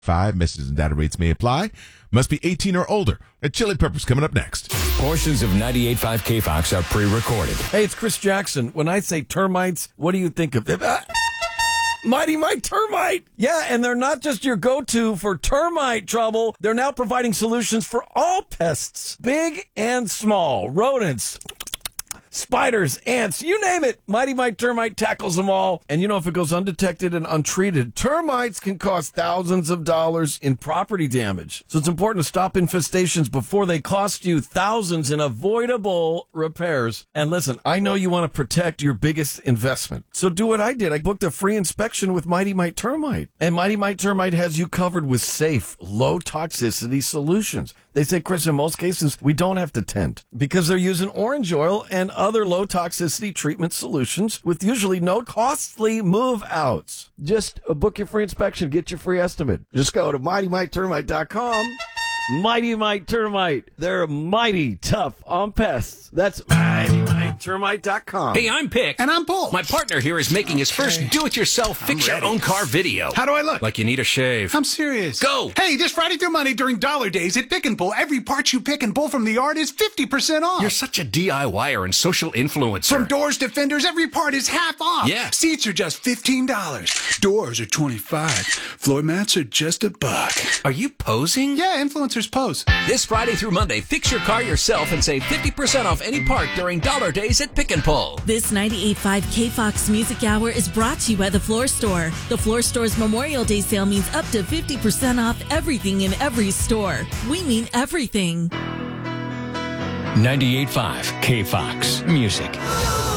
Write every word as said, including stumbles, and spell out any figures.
Five messages and data rates may apply. Must be eighteen or older. And Chili Peppers coming up next. Portions of ninety-eight point five K Fox are pre-recorded. Hey, it's Chris Jackson. When I say termites, what do you think of? Uh, Mighty Mite Termite. Yeah, and they're not just your go-to for termite trouble. They're now providing solutions for all pests, big and small, rodents, spiders, ants, you name it. Mighty Mite Termite tackles them all. And you know, if it goes undetected and untreated, termites can cost thousands of dollars in property damage. So it's important to stop infestations before they cost you thousands in avoidable repairs. And listen, I know you want to protect your biggest investment. So do what I did. I booked a free inspection with Mighty Mite Termite. And Mighty Mite Termite has you covered with safe, low-toxicity solutions. They say, Chris, in most cases, we don't have to tent because they're using orange oil and other low-toxicity treatment solutions with usually no costly move-outs. Just book your free inspection. Get your free estimate. Just go to mighty mite termite dot com. Mighty Mite Termite. They're mighty tough on pests. That's mighty mite termite dot com. Hey, I'm Pick. And I'm Paul. My partner here is making his first do-it-yourself fix-your-own-car video. How do I look? Like you need a shave. I'm serious. Go! Hey, this Friday through Monday during Dollar Days at Pick and Pull, every part you pick and pull from the yard is fifty percent off. You're such a DIYer and social influencer. From doors to fenders, every part is half off. Yeah. Seats are just fifteen dollars. Doors are twenty-five dollars. Floor mats are just a buck. Are you posing? Yeah, influencers pose. This Friday through Monday, fix your car yourself and save fifty percent off any part during Dollar Days at Pick and Pull. This ninety-eight point five K Fox Music Hour is brought to you by The Floor Store. The Floor Store's Memorial Day sale means up to fifty percent off everything in every store. We mean everything. ninety-eight point five K Fox Music.